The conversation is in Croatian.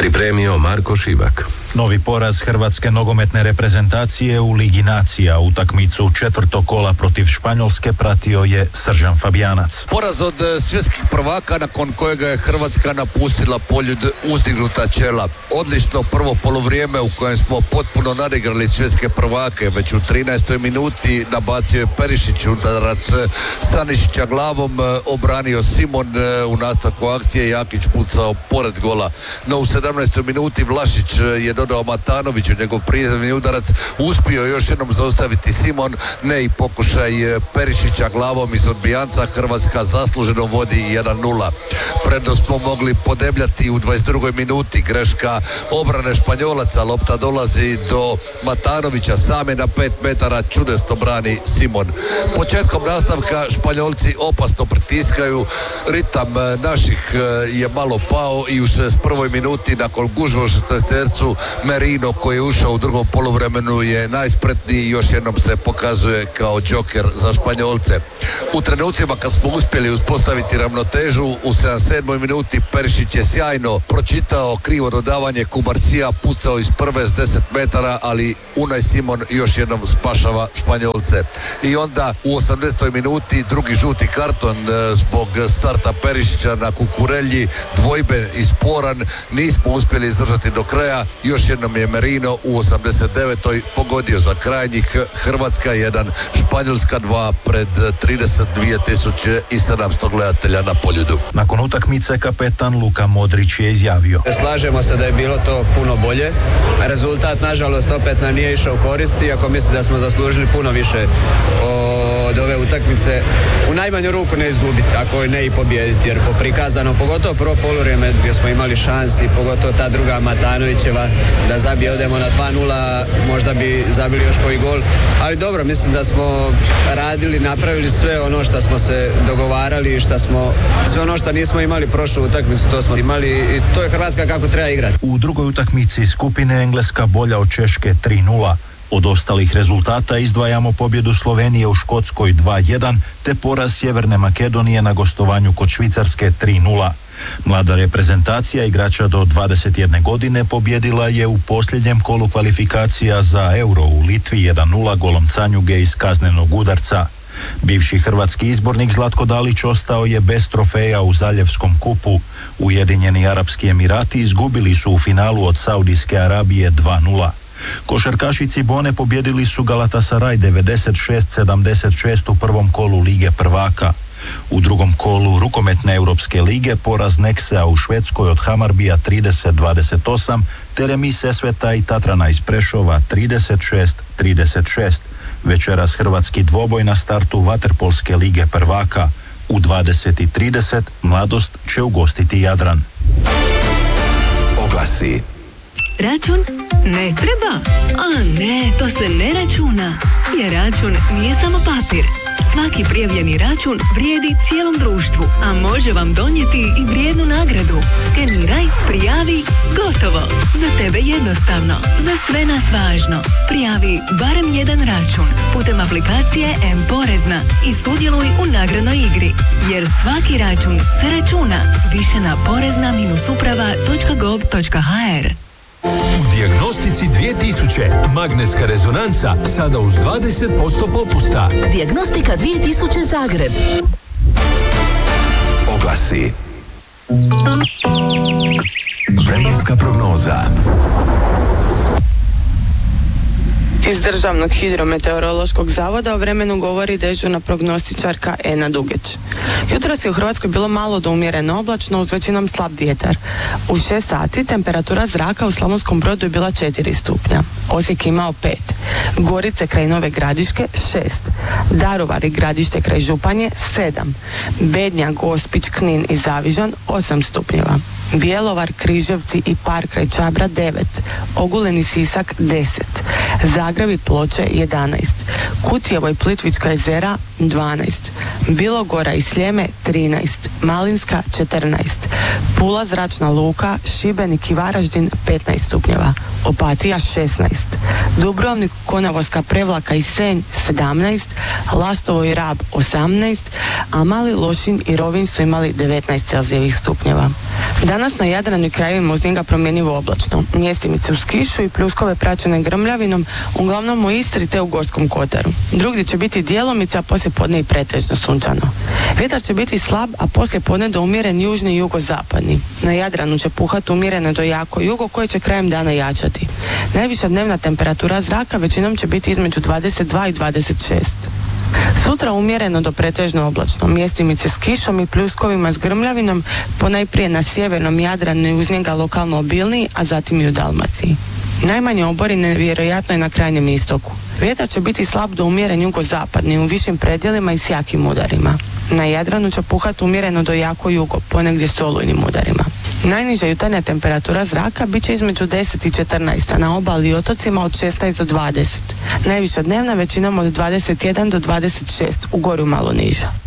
Pripremio Marko Šibak. Novi poraz hrvatske nogometne reprezentacije u Ligi nacija. Utakmicu četvrtog kola protiv Španjolske pratio je Sržan Fabijanac. Poraz od svjetskih prvaka nakon kojega je Hrvatska napustila Poljud uzdignuta čela. Odlično prvo poluvrijeme u kojem smo potpuno nadigrali svjetske prvake. Već u 13. minuti nabacio je Perišić udarac Stanišića glavom, obranio Simon u nastavku akcije, Jakić pucao pored gola. No u 17. minuti Vlašić je dodao Matanoviću, njegov prizemni udarac, uspio još jednom zaustaviti Simon, ne i pokušaj Perišića glavom iz odbijanca. Hrvatska zasluženo vodi 1-0. Prednost smo mogli podebljati u 22. minuti, greška obrane Španjolaca, lopta dolazi do Matanovića, same na 5 metara, čudesno brani Simon. Početkom nastavka Španjolci opasno pritiskaju, ritam naših je malo pao i u 61. minuti nakon gužve u 16. Merino koji je ušao u drugom poluvremenu je najspretniji i još jednom se pokazuje kao džoker za Španjolce. U trenucima kad smo uspjeli uspostaviti ravnotežu, u 77. minuti Perišić je sjajno pročitao krivo dodavanje Kumarcija, pucao iz prve s 10 metara, ali Unai Simon još jednom spašava Španjolce. I onda u 80. minuti drugi žuti karton zbog starta Perišića na Kukurelji, dvojben i sporan, nismo uspjeli izdržati do kraja. Još jednom je Merino u 89. pogodio za krajnjih. Hrvatska 1, Španjolska 2 pred 32.700 gledatelja na Poljudu. Nakon utakmice kapetan Luka Modrić je izjavio: slažemo se da je bilo to puno bolje. Rezultat nažalost opet nam nije išao u korist, iako mislim da smo zaslužili puno više od ove utakmice. U najmanju ruku ne izgubiti, ako ne i pobijediti, jer po prikazano, pogotovo prvo poluvrijeme gdje smo imali šansi, pogotovo ta druga Matanovićeva da zabije, odemo na 2-0, možda bi zabili još koji gol, ali dobro, mislim da smo radili, napravili sve ono što smo se dogovarali, sve ono što nismo imali prošlu utakmicu, to smo imali i to je Hrvatska kako treba igrati. U drugoj utakmici skupine Engleska bolja od Češke 3-0. Od ostalih rezultata izdvajamo pobjedu Slovenije u Škotskoj 2-1 te poraz Sjeverne Makedonije na gostovanju kod Švicarske 3-0. Mlada reprezentacija igrača do 21 godine pobjedila je u posljednjem kolu kvalifikacija za Euro u Litvi 1-0 golom Canjuge iz kaznenog udarca. Bivši hrvatski izbornik Zlatko Dalić ostao je bez trofeja u Zaljevskom kupu. Ujedinjeni Arapski Emirati izgubili su u finalu od Saudijske Arabije 2-0. Košarkaši Cibone pobjedili su Galatasaray 96-76 u prvom kolu Lige prvaka. U drugom kolu rukometne Europske lige poraz Nexea u Švedskoj od Hamarbija 30-28 te remis Sesveta i Tatrana iz Prešova 36-36. Večeras hrvatski dvoboj na startu Vaterpolske lige prvaka. U 20:30 Mladost će ugostiti Jadran. Oglasi. Račun ne treba? A ne, to se ne računa. Jer račun nije samo papir. Svaki prijavljeni račun vrijedi cijelom društvu, a može vam donijeti i vrijednu nagradu. Skeniraj, prijavi, gotovo. Za tebe jednostavno, za sve nas važno. Prijavi barem jedan račun putem aplikacije M-Porezna i sudjeluj u nagradnoj igri. Jer svaki račun se računa. Više na porezna-uprava.gov.hr. U Dijagnostici 2000 magnetska rezonanca sada uz 20% popusta. Dijagnostika 2000 Zagreb. Oglasi. Vremenska prognoza. Iz Državnog hidrometeorološkog zavoda o vremenu govori dežurna prognostičarka Ena Dugeć. Jutros je u Hrvatskoj bilo malo do umjereno oblačno uz većinom slab vjetar. U 6 sati temperatura zraka u Slavonskom Brodu je bila 4 stupnja. Osijek imao 5. Gorice kraj Nove Gradiške 6. Daruvar i Gradište kraj Županje 7. Bednja, Gospić, Knin i Zavižan 8 stupnjeva. Bjelovar, Križevci i Par kraj Čabra 9. Ogulin i Sisak 10. Zagreb i Ploče 11. Kutjevo i Plitvička jezera 12. Bilogora i Sljeme 13. Malinska 14. Pula, Zračna luka, Šibenik i Varaždin 15 stupnjeva. Opatija 16. Dubrovnik, Konavolska, Prevlaka i Senj 17. Lastovo i Rab 18. A Mali Lošinj i Rovinj su imali 19 celzijevih stupnjeva. Danas na Jadranu i krajevima uz njega promjenjivo oblačno. Mjestimice uz kišu i pljuskove praćene grmljavinom, uglavnom u Istri te u Gorskom kotaru. Drugdje će biti djelomice, a poslije podne i pretežno sunčano. Vjetar će biti slab, a poslije podne do umjeren južni i jugozapadni. Na Jadranu će puhati umjereno do jako jugo, koje će krajem dana jačati. Najviša dnevna temperatura zraka većinom će biti između 22 i 26. Sutra umjereno do pretežno oblačno, mjestimice s kišom i pljuskovima s grmljavinom, ponajprije na sjevernom Jadranu i uz njega lokalno obilniji, a zatim i u Dalmaciji. Najmanje oborine vjerojatno je na krajnjem istoku. Vjetar će biti slab do umjeren jugozapadni u višim predjelima i s jakim udarima. Na Jadranu će puhati umjereno do jako jugo, ponegdje s olujnim udarima. Najniža jutarnja temperatura zraka bit će između 10 i 14, a na obali i otocima od 16 do 20. Najviša dnevna većinom od 21 do 26, u Gorju malo niža.